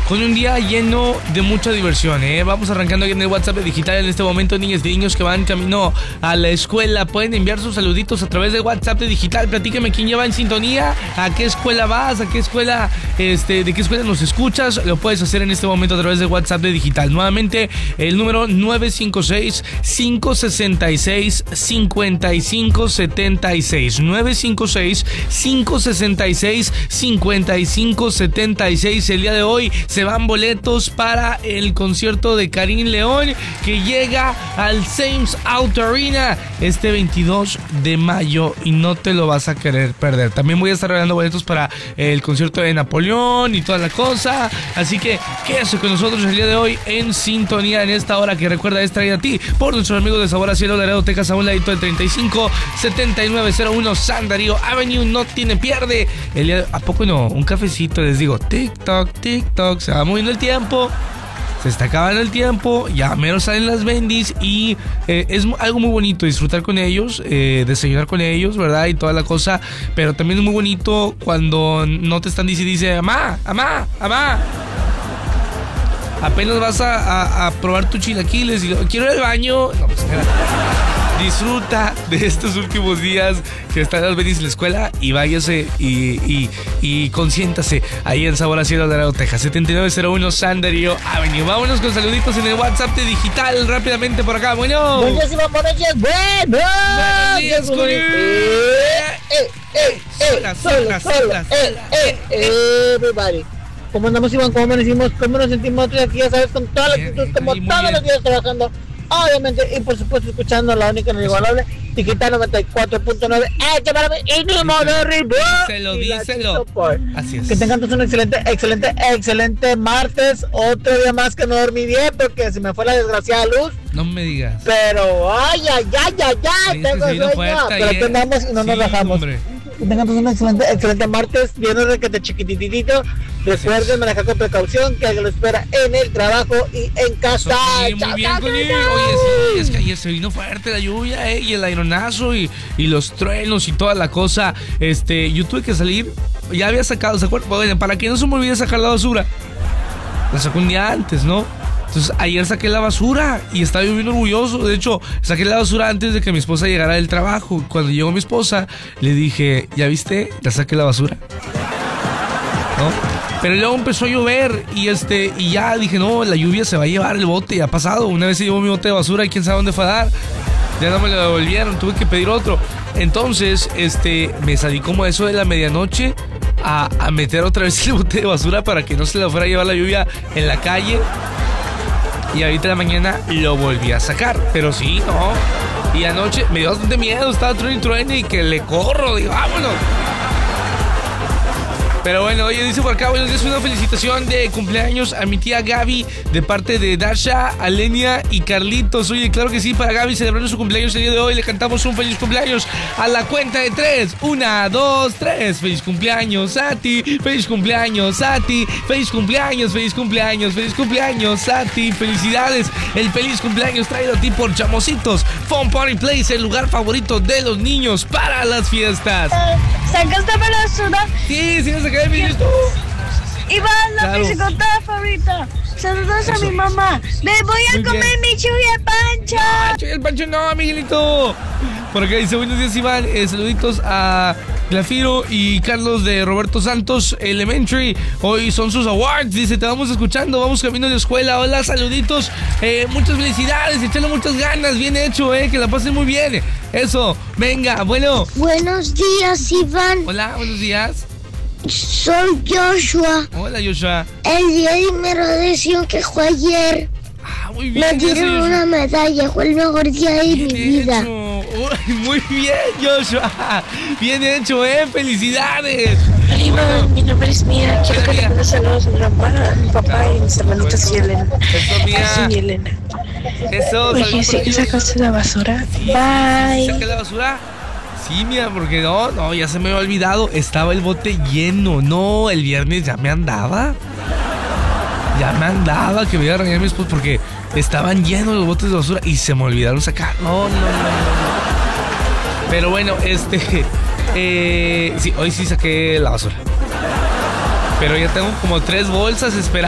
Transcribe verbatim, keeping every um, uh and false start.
con un día lleno de mucha diversión, ¿eh? Vamos arrancando aquí en el WhatsApp de Digital en este momento, niñas y niños que van camino a la escuela. Pueden enviar sus saluditos a través del WhatsApp de Digital. Platíqueme quién lleva en sintonía, a qué escuela vas, a qué escuela, este, de qué escuela nos escuchas. Lo puedes hacer en este momento a través del WhatsApp de Digital. Nuevamente, el número nueve cinco seis, cinco seis seis, cinco cinco siete seis. nueve cinco seis, cinco seis seis, cinco cinco siete seis. El día de hoy se van boletos para el concierto de Karim León, que llega al Sam's Auto Arena este veintidós de mayo y no te lo vas a querer perder. También voy a estar regalando boletos para el concierto de Napoleón y toda la cosa, así que quédate con nosotros el día de hoy en sintonía en esta hora que recuerda es traída a ti por nuestros amigos de Sabor a Cielo, Laredo, Texas, a un ladito del treinta y cinco setenta y nueve cero uno San Darío Avenue. No tiene pierde. El día de, ¿a poco no? Un cafecito, les digo, TikTok, TikTok, se va moviendo el tiempo. Se está acabando el tiempo, ya menos salen las bendis y eh, es algo muy bonito disfrutar con ellos, eh, desayunar con ellos, ¿verdad? Y toda la cosa, pero también es muy bonito cuando no te están diciendo, dice, amá, amá, amá. Apenas vas a, a, a probar tu chilaquiles y quiero ir al baño. No, pues espera. Disfruta de estos últimos días que están las bendis en la escuela y váyase y, y, y consiéntase ahí en Sabor a Cielo de Laredo, Texas, setenta y nueve cero uno San Darío Avenue. Vámonos con saluditos en el WhatsApp de Digital rápidamente por acá. Bueno. Buenos días, buenos días. Buenos días, Curi. Eh, eh, eh, sola, sola, sola, eh, eh, eh, everybody. ¿Cómo andamos, Iván? ¿Cómo amanecimos? ¿Cómo nos sentimos nosotros aquí? Ya sabes, con toda la actitud, como todos los días trabajando. Obviamente, y por supuesto, escuchando la única inigualable Digital noventa y cuatro punto nueve. ¡Eh, para mí! ¡Y ni modo, Ribu! Díselo, díselo. Así es. Que tengan todos un excelente, excelente, excelente martes. Otro día más que no dormí bien porque se me fue la desgraciada luz. No me digas. Pero, ay, ay, ay, ay, ay, tengo sueño. Pero aquí andamos y no nos bajamos. Que tengan todos un excelente, excelente martes. Viernes de que te chiquititito. Recuerden manejar con precaución, que alguien lo espera en el trabajo y en casa. Sí, muy bien, Cuni. Oye, sí, es que ayer se vino fuerte la lluvia, eh, y el aeronazo y, y los truenos y toda la cosa. Este, yo tuve que salir, ya había sacado, ¿se acuerdan? Bueno, para que no se me olvide sacar la basura, la saco un día antes, ¿no? Entonces ayer saqué la basura y estaba yo bien orgulloso. De hecho, saqué la basura antes de que mi esposa llegara del trabajo. Cuando llegó mi esposa, le dije, ¿ya viste? Ya saqué la basura, ¿no? Pero luego empezó a llover y este y ya dije, no, la lluvia se va a llevar el bote, ya ha pasado. Una vez se llevó mi bote de basura y quién sabe dónde fue a dar. Ya no me lo devolvieron, tuve que pedir otro. Entonces, este, me salí como eso de la medianoche a, a meter otra vez el bote de basura para que no se le fuera a llevar la lluvia en la calle. Y ahorita en la mañana lo volví a sacar, pero sí, no. Y anoche me dio bastante miedo, estaba trueno y trueno y que le corro, digo, vámonos. Pero bueno, oye, dice por acá, buenos días, una felicitación de cumpleaños a mi tía Gaby de parte de Dasha, Alenia y Carlitos. Oye, claro que sí, para Gaby celebrando su cumpleaños el día de hoy, le cantamos un feliz cumpleaños a la cuenta de tres. Una, dos, tres. Feliz cumpleaños a ti, feliz cumpleaños a ti, feliz cumpleaños, feliz cumpleaños, feliz cumpleaños a ti. Felicidades, el feliz cumpleaños traído a ti por Chamositos Fun Party Place, el lugar favorito de los niños para las fiestas. ¿Sacaste la basura? Sí, sí, me saqué de mi listo. Iván, la Claro. bicicleta favorita. Saludos Eso. a mi mamá. Me voy a Muy comer bien. mi chuy de pancha. Pancho y el Pancho no, Miguelito. Por acá dice, buenos días, Iván. Eh, saluditos a Glafiro y Carlos de Roberto Santos Elementary. Hoy son sus awards. Dice, te vamos escuchando, vamos camino de escuela. Hola, saluditos. Eh, muchas felicidades, echarle muchas ganas. Bien hecho, eh, que la pasen muy bien. Eso, venga, bueno. Buenos días, Iván. Hola, buenos días. Soy Joshua. Hola, Joshua. El día de mi graduación que fue ayer. Ah, muy Me bien. dieron eso, una medalla. Fue el mejor día de mi Bien vida. hecho. Uy, muy bien, Joshua. Bien hecho, eh. Felicidades. Hola, mi nombre es Mía. Quiero que le mande saludos a mi mamá, a mi papá y a mis hermanitas y Elena. Eso, Mía. Así, Elena. Eso. Oye, saludos ¿sí para que ellos. sacaste la basura? Sí, Bye. ¿saqué la basura? Sí, mira, porque no, no, ya se me había olvidado. Estaba el bote lleno. No, el viernes ya me andaba. Ya me andaba que me iba a regañar a mi esposo porque estaban llenos los botes de basura y se me olvidaron sacar. No, no, no, no, no. Pero bueno, este... Eh, sí, hoy sí saqué la basura. Pero ya tengo como tres bolsas esperando.